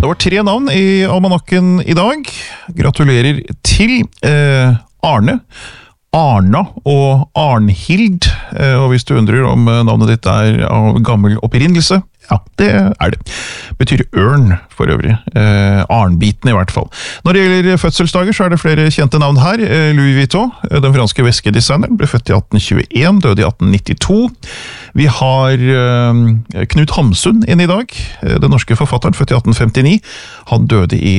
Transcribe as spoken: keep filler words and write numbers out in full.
Det var tre navn i almanakken i dag. Gratulerer til eh, Arne, Arna og Arnhild. Eh, og hvis du undrer om navnet ditt er av gammel opprinnelse, ja, det er det. Betyr ørn for øvrig. Eh, Arnbiten i hvert fall. Når det gjelder fødselsdager, så er det flere kjente navn her. Eh, Louis Vuitton, den franske veskedesigneren, ble født i atten tjueen, døde i atten nittito. Vi har eh, Knut Hamsun inn i dag, den norske forfatteren, født i atten femtini. Han døde i